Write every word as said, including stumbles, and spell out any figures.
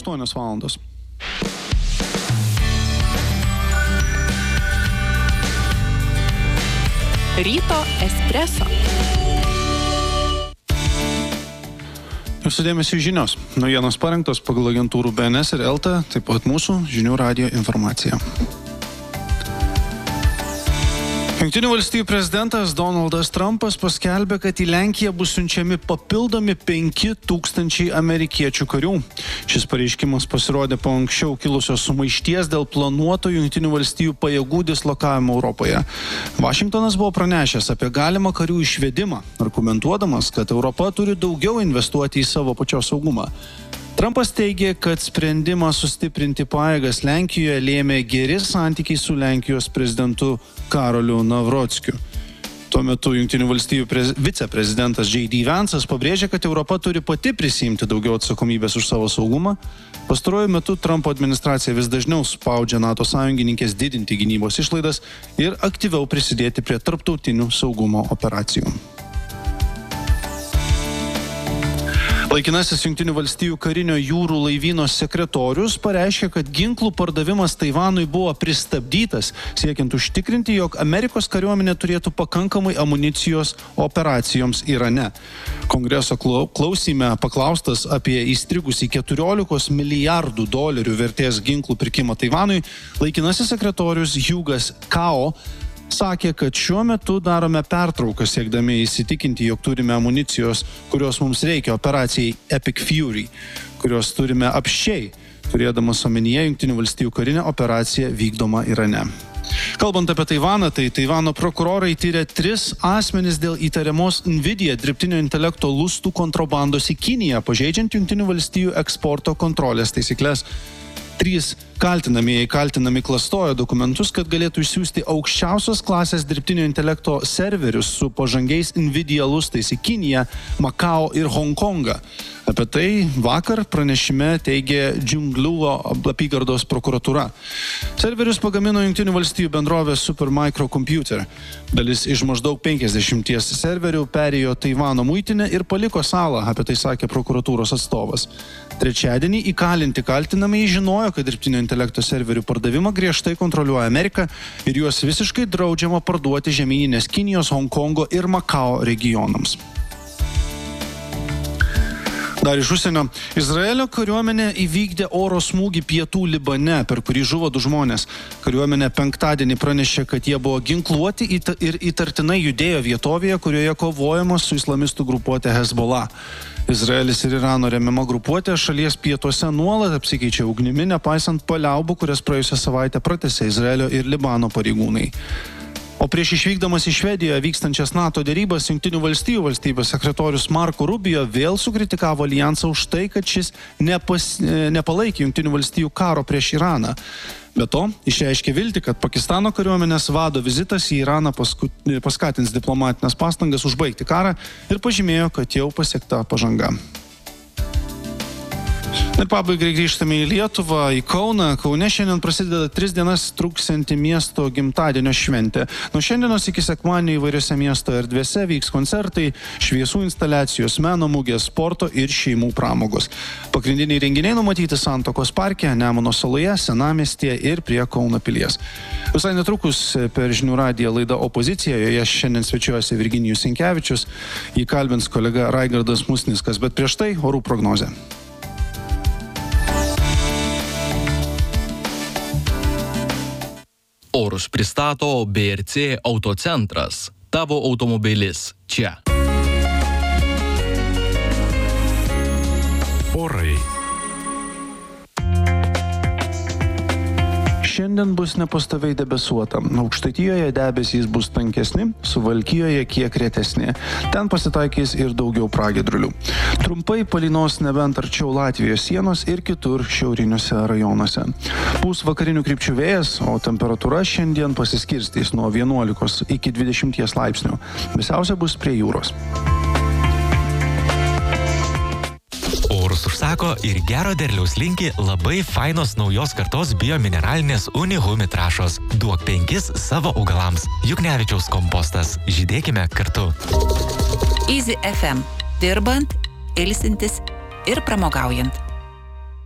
aštuonios valandos. Ryto espreso. Jūsų dėmesio žinios. Naujienos parengtos pagal agentūrų B N S ir L T, taip pat mūsų žinių radijo informacija. Jungtinių valstijų prezidentas Donaldas Trumpas paskelbė, kad į Lenkiją bus siunčiami papildomi penki tūkstančiai amerikiečių karių. Šis pareiškimas pasirodė po anksčiau kilusios sumaišties dėl planuoto Jungtinių valstijų pajėgų dislokavimo Europoje. Vašingtonas buvo pranešęs apie galimą karių išvedimą, argumentuodamas, kad Europa turi daugiau investuoti į savo pačios saugumą. Trumpas teigė, kad sprendimą sustiprinti pajėgas Lenkijoje lėmė geri santykiai su Lenkijos prezidentu Karoliu Navrockiu. Tuo metu Jungtinių valstijų prez... viceprezidentas J D Vance'as pabrėžė, kad Europa turi pati prisiimti daugiau atsakomybės už savo saugumą. Pastaruoju metu Trumpo administracija vis dažniau spaudžia NATO sąjungininkės didinti gynybos išlaidas ir aktyviau prisidėti prie tarptautinių saugumo operacijų. Laikinasis Jungtinių valstijų karinio jūrų laivyno sekretorius pareiškė, kad ginklų pardavimas Taivanui buvo pristabdytas, siekiant užtikrinti, jog Amerikos kariuomenė turėtų pakankamai amunicijos operacijoms Irane. Kongreso klausyme paklaustas apie įstrigusį keturiolikos milijardų dolerių vertės ginklų pirkimą Taivanui, laikinasis sekretorius Hugas Kao sakė, kad šiuo metu darome pertrauką siekdami įsitikinti, jog turime amunicijos, kurios mums reikia operacijai Epic Fury, kurios turime apsčiai, turėdamas omenyje Jungtinių valstijų karinę operaciją vykdomą Irane. Kalbant apie Taivaną, tai Taivano prokurorai tyrė tris asmenis dėl įtariamos Nvidia dirbtinio intelekto lustų kontrabandos į Kiniją, pažeidžiant Jungtinių valstijų eksporto kontrolės taisyklės. Trys kaltinamieji kaltinami klastojo dokumentus, kad galėtų išsiųsti aukščiausios klasės dirbtinio intelekto serverius su pažangiais Nvidia lustais į Kiniją, Makao ir Honkongą. Apie tai vakar pranešime teigė Džungluo apygardos prokuratūra. Serverius pagamino Jungtinių valstijų bendrovė Supermicro Computer. Dalis iš maždaug penkiasdešimties serverių perėjo Taivano muitinę ir paliko salą, apie tai sakė prokuratūros atstovas. Trečiadienį įkalinti kaltinamieji žinojo, kad dirbtinio intelekto serverių pardavimą griežtai kontroliuoja Amerika ir juos visiškai draudžiama parduoti žemyninės Kinijos, Honkongo ir Makao regionams. Dar iš užsienio. Izraelio kariuomenė įvykdė oro smūgį pietų Libane, per kurį žuvo du žmonės. Kariuomenė penktadienį pranešė, kad jie buvo ginkluoti ir įtartinai judėjo vietovėje, kurioje kovojama su islamistų grupuotė Hezbollah. Izraelis ir Irano remiama grupuotė šalies pietuose nuolat apsikeičia ugnimi, nepaisant paliaubų, kurias praėjusią savaitę pratęsė Izraelio ir Libano pareigūnai. O prieš išvykdamas į Švedijoje vykstančias NATO derybas, Jungtinių valstijų valstybės sekretorius Marco Rubio vėl sukritikavo alijansą už tai, kad šis nepas, nepalaikė Jungtinių valstijų karo prieš Iraną. Be to, išreiškė viltį, kad Pakistano kariuomenės vado vizitas į Iraną pasku, paskatins diplomatinės pastangas užbaigti karą ir pažymėjo, kad jau pasiekta pažanga. Ir pabaigai grįžtame į Lietuvą, į Kauną. Kaune šiandien prasideda tris dienas truksianti miesto gimtadienio šventė. Nuo šiandienos iki sekmadienio įvairiose miesto erdvėse vyks koncertai, šviesų instaliacijos, meno mugės, sporto ir šeimų pramogos. Pagrindiniai renginiai numatyti Santakos parke, Nemuno saloje, Senamiestyje ir prie Kauno pilies. Visai netrukus per žinių radiją laida Opozicija, joje šiandien svečiuojasi Virginijus Sinkevičius, jį kalbins kolega Raigardas Musnickas, bet prieš tai orų prognozė. Orus pristato B R C Autocentras. Tavo automobilis čia. Orai. Šiandien bus nepastoviai debesuota. Aukštaitijoje debesys bus tankesni, Suvalkijoje kiek retesni. Ten pasitaikys ir daugiau pragiedrulių. Trumpai palynos nebent arčiau Latvijos sienos ir kitur šiauriniuose rajonuose. Pūs vakarinių krypčių vėjas, o temperatūra šiandien pasiskirstys nuo vienuolikos iki dvidešimties laipsnių. Vėsiausia bus prie jūros. Orus užsako ir gero derliaus linki labai fainos naujos kartos biomineralinės Unihumi trąšos. Duok penkis savo augalams. Juknevičiaus kompostas. Žydėkime kartu. Easy F M. Dirbant, ilsintis ir pramogaujant.